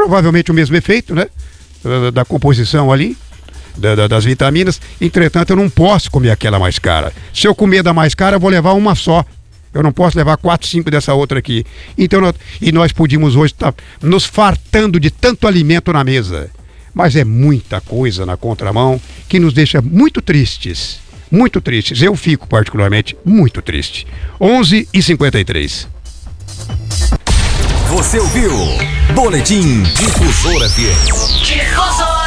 provavelmente o mesmo efeito, né? Da composição ali, das vitaminas. Entretanto, eu não posso comer aquela mais cara. Se eu comer da mais cara, eu vou levar uma só. Eu não posso levar 4, 5 dessa outra aqui. Então, nós podíamos hoje estar nos fartando de tanto alimento na mesa. Mas é muita coisa na contramão que nos deixa muito tristes. Muito tristes. Eu fico particularmente muito triste. 11h53. Você ouviu? Boletim Difusora FM. Difusora.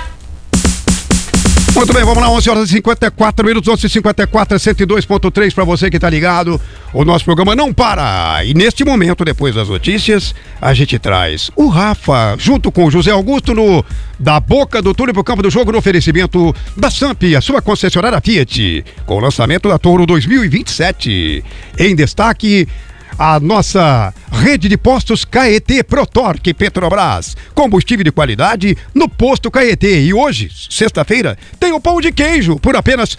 Muito bem, vamos lá, 11h54, 11h54, 102.3 para você que tá ligado. O nosso programa não para. E neste momento, depois das notícias, a gente traz o Rafa, junto com o José Augusto, no Da Boca do Túnel pro Campo do Jogo, no oferecimento da Samp, a sua concessionária Fiat, com o lançamento da Toro 2027. Em destaque, a nossa rede de postos Caetê Protorque Petrobras. Combustível de qualidade no posto Caetê. E hoje, sexta-feira, tem o pão de queijo por apenas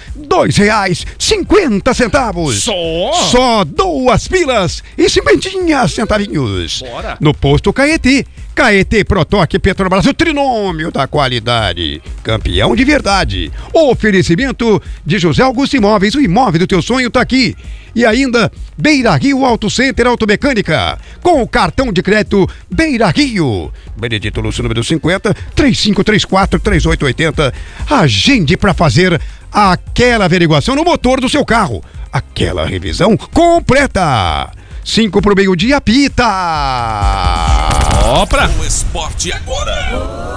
R$2,50. Só 2 pilas e 50 centavinhos. Bora. No posto Caetê. Caetê Protorque Petrobras, o trinômio da qualidade. Campeão de verdade. O oferecimento de José Augusto Imóveis. O imóvel do teu sonho tá aqui. E ainda, Beira Rio Auto Center Automecânica. Com o cartão de crédito Beira Rio. Benedito Lúcio, número 50, 3534-3880. Agende para fazer aquela averiguação no motor do seu carro. Aquela revisão completa. 5 pro meio-dia, apita! Ópera! O esporte agora.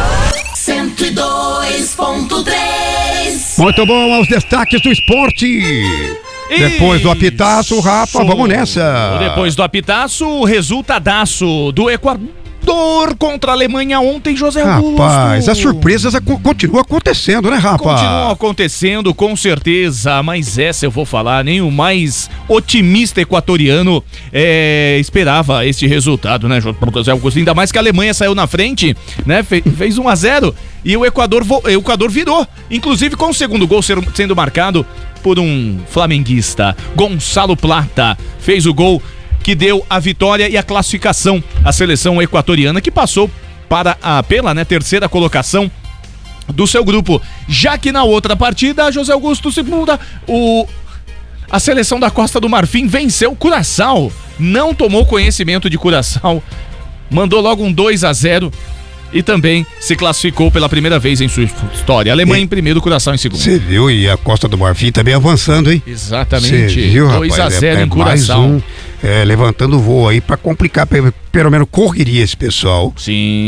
102.3. Muito bom, aos destaques do esporte. Depois do apitaço, Rafa, vamos nessa. Depois do apitaço, resultadaço do Equador contra a Alemanha ontem, José Augusto. Rapaz, as surpresas continuam acontecendo, né, Rafa? Continuam acontecendo, com certeza, mas essa eu vou falar, nem o mais otimista equatoriano esperava este resultado, né, José Augusto? Ainda mais que a Alemanha saiu na frente, né, fez 1-0 e o Equador virou, inclusive com o segundo gol sendo marcado por um flamenguista. Gonçalo Plata fez o gol que deu a vitória e a classificação à seleção equatoriana, que passou pela terceira colocação do seu grupo. Já que na outra partida, José Augusto, segunda, a seleção da Costa do Marfim venceu Curaçao. Não tomou conhecimento de Curaçao, mandou logo um 2-0 e também se classificou pela primeira vez em sua história. A Alemanha em primeiro, Curaçao em segundo. Você viu, e a Costa do Marfim também avançando, hein? Exatamente. Você viu, 2-0 em Curaçao. Mais um, levantando o voo aí pra complicar, pelo menos correria esse pessoal. Sim.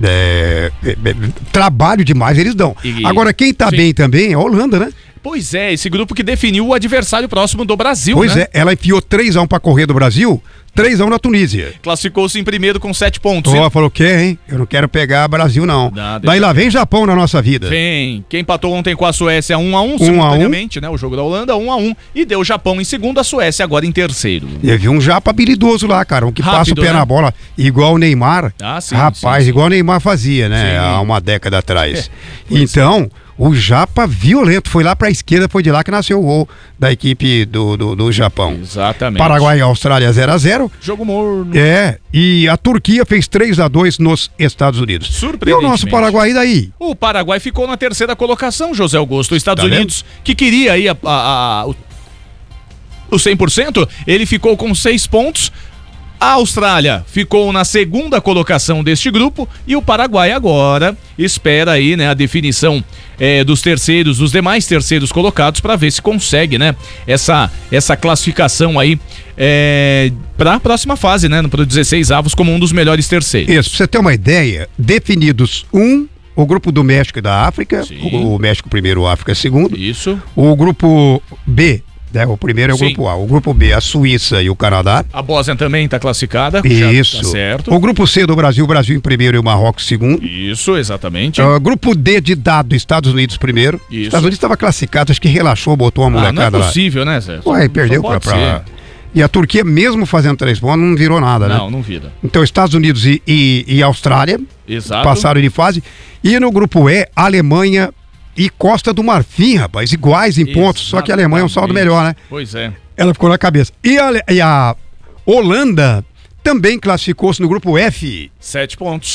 Trabalho demais eles dão. Agora, quem tá bem também é a Holanda, né? Pois é, esse grupo que definiu o adversário próximo do Brasil, pois né? Ela enfiou 3-1 pra correr do Brasil, 3-1 na Tunísia. Classificou-se em primeiro com 7 pontos. Falou, hein? Eu não quero pegar Brasil, não. Daí lá vem Japão na nossa vida. Vem. Quem empatou ontem com a Suécia 1-1, simultaneamente, né? O jogo da Holanda, 1-1. E deu o Japão em segundo, a Suécia agora em terceiro. Eu vi um japa habilidoso lá, cara. Um que rápido, passa o pé na bola, igual o Neymar. Sim, rapaz, sim. Igual o Neymar fazia, né? Há uma década atrás. Então, o japa violento foi lá pra esquerda, foi de lá que nasceu o gol da equipe do Japão. Exatamente. Paraguai e Austrália 0-0. Jogo morno. E a Turquia fez 3-2 nos Estados Unidos. Surpreendentemente. E o nosso Paraguai daí? O Paraguai ficou na terceira colocação, José Augusto. Os Estados Unidos, que queria aí o 100%, ele ficou com 6 pontos. A Austrália ficou na segunda colocação deste grupo e o Paraguai agora espera aí, né, a definição dos terceiros, dos demais terceiros colocados para ver se consegue, né, essa classificação aí para a próxima fase, né, para 16 avos como um dos melhores terceiros. Isso, pra você ter uma ideia, definidos o grupo do México e da África, o México primeiro, a África segundo. Isso. O grupo B, o primeiro é o grupo A. O grupo B, a Suíça e o Canadá. A Bósnia também está classificada. Isso. Já tá certo. O grupo C do Brasil em primeiro e o Marrocos segundo. Isso, exatamente. Grupo D de dado, Estados Unidos primeiro. Isso. Estados Unidos estava classificado, acho que relaxou, botou uma molecada lá. Não é possível, né, Zé? Perdeu pra... E a Turquia, mesmo fazendo 3 pontos, não virou nada, né? Não vira. Então, Estados Unidos e Austrália passaram de fase. E no grupo E, Alemanha e Costa do Marfim, rapaz, iguais em pontos, só que a Alemanha é um saldo melhor, né? Pois é. Ela ficou na cabeça. E a Holanda também classificou-se no grupo F. 7 pontos.